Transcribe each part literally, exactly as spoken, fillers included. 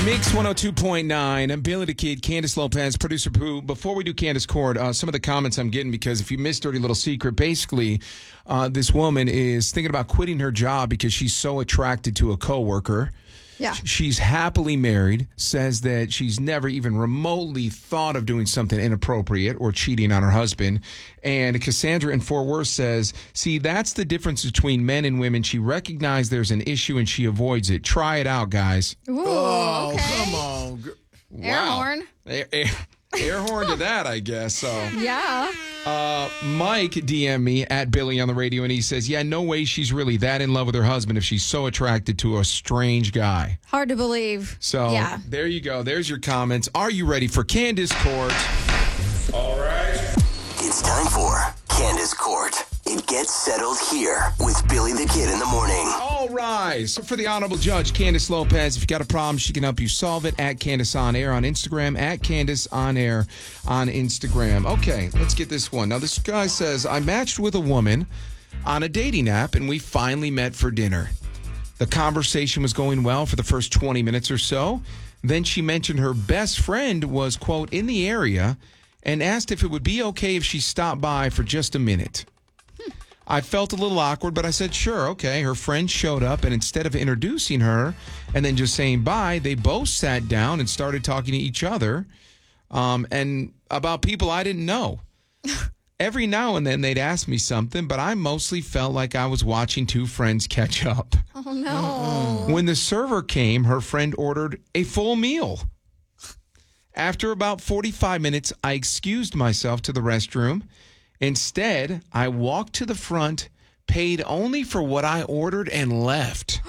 Mix one oh two point nine. I'm Billy the Kid, Candace Lopez, producer Pooh. Before we do Candace Court, uh, some of the comments I'm getting, because if you missed Dirty Little Secret, basically uh, this woman is thinking about quitting her job because she's so attracted to a coworker. Yeah. She's happily married, says that she's never even remotely thought of doing something inappropriate or cheating on her husband. And Cassandra in Fort Worth says, see, that's the difference between men and women. She recognized there's an issue and she avoids it. Try it out, guys. Ooh, Oh, okay. come on. gr- Air Wow. horn. Air, air, air horn to that, I guess. So. Yeah. Uh, Mike D M'd me at Billy on the radio, and he says, yeah, no way she's really that in love with her husband if she's so attracted to a strange guy. Hard to believe. So yeah. there you go. There's your comments. Are you ready for Candace Court? All right. It's time for Candace Court. It gets settled here with Billy the Kid in the morning. All right. So for the Honorable Judge, Candace Lopez, if you got a problem, she can help you solve it at Candace On Air on Instagram, at Candace On Air on Instagram. Okay, let's get this one. Now, this guy says, I matched with a woman on a dating app, and we finally met for dinner. The conversation was going well for the first twenty minutes or so. Then she mentioned her best friend was, quote, in the area and asked if it would be okay if she stopped by for just a minute. I felt a little awkward, but I said, sure, okay. Her friend showed up, and instead of introducing her and then just saying bye, they both sat down and started talking to each other um, and about people I didn't know. Every now and then they'd ask me something, but I mostly felt like I was watching two friends catch up. Oh, no. When the server came, her friend ordered a full meal. After about forty-five minutes, I excused myself to the restroom. Instead, I walked to the front, paid only for what I ordered, and left.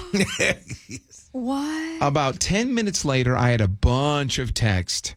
What? About ten minutes later, I had a bunch of texts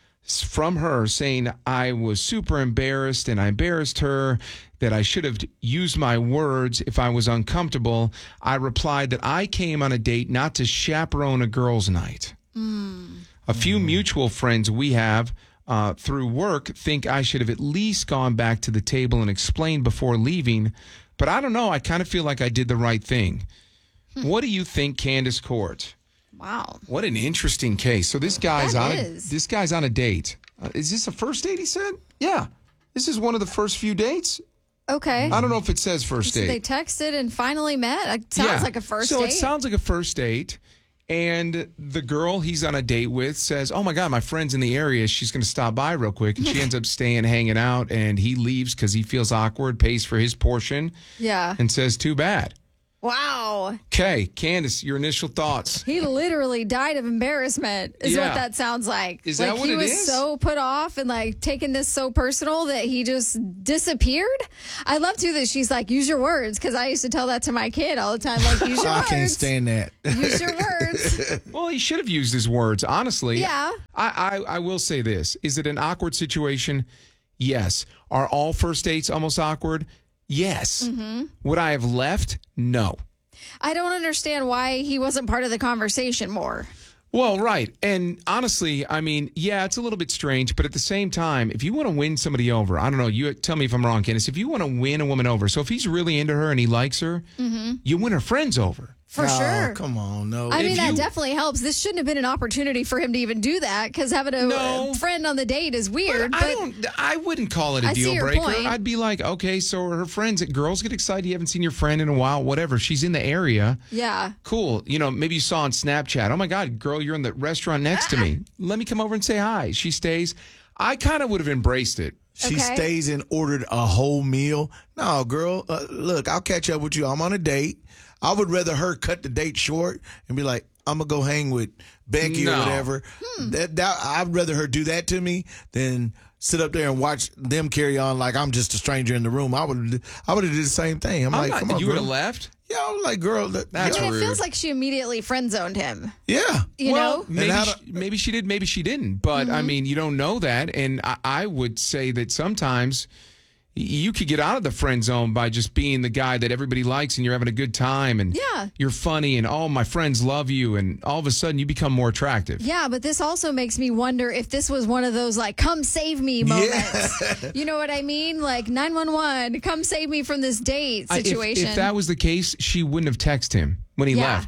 from her saying I was super embarrassed and I embarrassed her, that I should have used my words if I was uncomfortable. I replied that I came on a date not to chaperone a girls' night. Mm. A few mutual friends we have uh, through work think I should have at least gone back to the table and explained before leaving. But I don't know. I kind of feel like I did the right thing. Hmm. What do you think, Candace Court? Wow. What an interesting case. So this guy's That on a, is. this guy's on a date. Uh, is this a first date, he said? Yeah. This is one of the first few dates. Okay. I don't know if it says first So date. they texted and finally met. It sounds Yeah. like a first so date. it sounds like a first date. And the girl he's on a date with says, oh, my God, my friend's in the area. She's going to stop by real quick. And she ends up staying, hanging out. And he leaves because he feels awkward, pays for his portion, Yeah. and says, too bad. Wow. Okay, Candace, your initial thoughts. He literally died of embarrassment, is Yeah. what that sounds like. Is like that what he it was is? so put off and like taking this so personal that he just disappeared. I love too that she's like, use your words, because I used to tell that to my kid all the time. Like, use your I words. can't stand that. Use your words. Well, he should have used his words, honestly. Yeah. I, I, I will say this. Is it an awkward situation? Yes. Are all first dates almost awkward? Yes. Mm-hmm. Would I have left? No. I don't understand why he wasn't part of the conversation more. Well, right. And honestly, I mean, yeah, it's a little bit strange, but at the same time, if you want to win somebody over, I don't know, you tell me if I'm wrong, Candace, if you want to win a woman over, so if he's really into her and he likes her, Mm-hmm. you win her friends over. For Oh, sure. come on, no. I mean, If that you- definitely helps. This shouldn't have been an opportunity for him to even do that, because having a, No. a friend on the date is weird. But But, I don't. I wouldn't call it a I see deal your breaker. point. I'd be like, okay, so her friends, girls get excited. You haven't seen your friend in a while. Whatever. She's in the area. yeah. Cool. You know, maybe you saw on Snapchat. Oh my God, girl, you're in the restaurant next to me. Let me come over and say hi. She stays. I kind of would have embraced it. She Okay. stays and ordered a whole meal. No, girl, uh, look, I'll catch up with you. I'm on a date. I would rather her cut the date short and be like, I'm going to go hang with Becky No. or whatever. Hmm. That, that I'd rather her do that to me than sit up there and watch them carry on like I'm just a stranger in the room. I would I would have did the same thing. I'm, I'm like, not- come on, you would girl. have left? Yeah, I was like, girl, that, That's I mean, rude. it feels like she immediately friend zoned him. yeah. You well, know? maybe how she, maybe she did, maybe she didn't. But Mm-hmm. I mean, you don't know that. And I, I would say that sometimes you could get out of the friend zone by just being the guy that everybody likes and you're having a good time and Yeah. you're funny and all my friends love you and all of a sudden you become more attractive. Yeah, but this also makes me wonder if this was one of those like "come save me" moments. You know what I mean? Like nine one one, come save me from this date I- if- situation. If, that was the case, she wouldn't have texted him when he Yeah. left.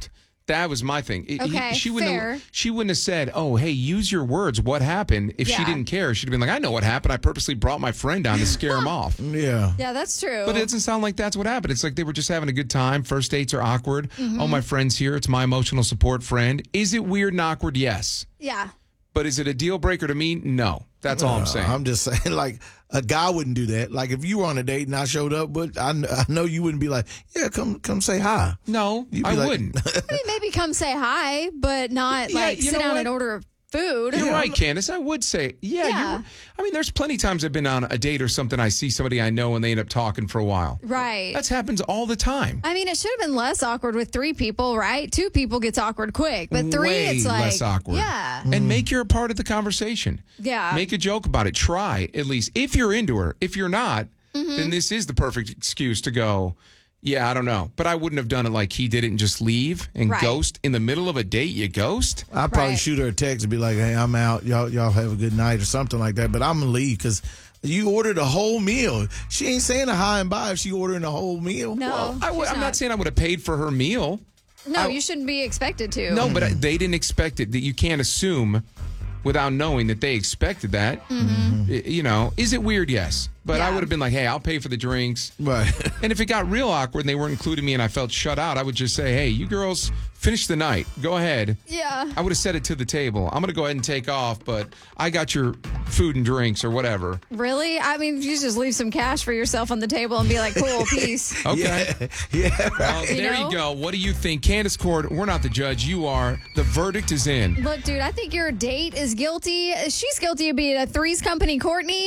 That was my thing. It- he- Okay, she wouldn't fair. Have, she wouldn't have said, "Oh, hey, use your words. What happened?" If she Yeah. didn't care, she'd have been like, "I know what happened. I purposely brought my friend down to scare him off." Yeah. Yeah, that's true. But it doesn't sound like that's what happened. It's like they were just having a good time. First dates are awkward. Mm-hmm. Oh, my friend's here. It's my emotional support friend. Is it weird and awkward? Yes. yeah. But is it a deal breaker to me? No. That's all I'm saying. Uh, I'm just saying, like, a guy wouldn't do that. Like, if you were on a date and I showed up, but I, kn- I know you wouldn't be like, yeah, come come say hi. no, You'd be I like- wouldn't. I mean, maybe come say hi, but not Yeah, like you sit know down what? and order food. You're right, Candace. I would say, yeah. Yeah. You're, I mean, there's plenty of times I've been on a date or something. I see somebody I know and they end up talking for a while. Right. That happens all the time. I mean, it should have been less awkward with three people, right? Two people gets awkward quick, but three, Way it's like less awkward. Yeah, And make her a part of the conversation. yeah. Make a joke about it. Try, at least. If you're into her. If you're not, Mm-hmm. then this is the perfect excuse to go, yeah, I don't know. But I wouldn't have done it like he did it and just leave and Right. ghost. In the middle of a date, you ghost? I'd probably Right. shoot her a text and be like, hey, I'm out. Y'all, y'all have a good night or something like that. But I'm going to leave because you ordered a whole meal. She ain't saying a hi and bye if she ordering a whole meal. no, I would, she's I'm not saying I would have paid for her meal. No, I- you shouldn't be expected to. No, but I- they didn't expect it. That you can't assume without knowing that they expected that. Y- You know, is it weird? Yes. But I Yeah. would have been like, hey, I'll pay for the drinks. Right. And if it got real awkward and they weren't including me and I felt shut out, I would just say, hey, you girls finish the night. Go ahead. Yeah. I would have set it to the table. I'm going to go ahead and take off, but I got your food and drinks or whatever. Really? I mean, you just leave some cash for yourself on the table and be like, cool, peace. Okay. Yeah. Right. Well, You there know? you go. What do you think? Candace Cord, we're not the judge. You are. The verdict is in. Look, dude, I think your date is guilty. She's guilty of being a Three's Company Courtney.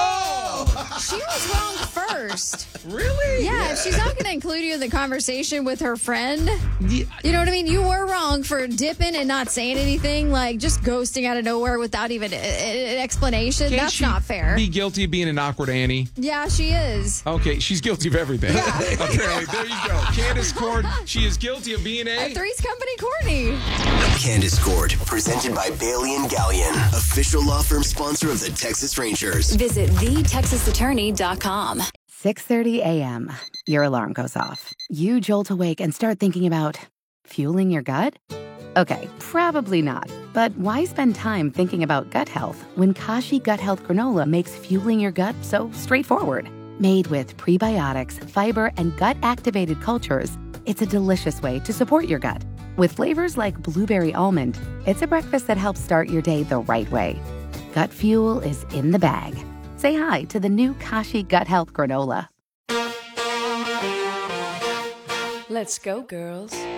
Oh! She was wrong first. Really? Yeah, if she's not going to include you in the conversation with her friend, Yeah. you know what I mean? You were wrong for dipping and not saying anything, like just ghosting out of nowhere without even a- a- an explanation. Can't That's she not fair. Be guilty of being an awkward Annie. Yeah, she is. Okay, she's guilty of everything. Apparently, there you go. Candace Cord, she is guilty of being a. A Three's Company Courtney. Candace Court, presented by Bailey and Gallion, official law firm sponsor of the Texas Rangers. Visit the texas attorney dot com. six thirty a.m. Your alarm goes off. You jolt awake and start thinking about fueling your gut? Okay, probably not. But why spend time thinking about gut health when Kashi Gut Health Granola makes fueling your gut so straightforward? Made with prebiotics, fiber, and gut-activated cultures, it's a delicious way to support your gut. With flavors like blueberry almond, it's a breakfast that helps start your day the right way. Gut fuel is in the bag. Say hi to the new Kashi Gut Health Granola. Let's go, girls.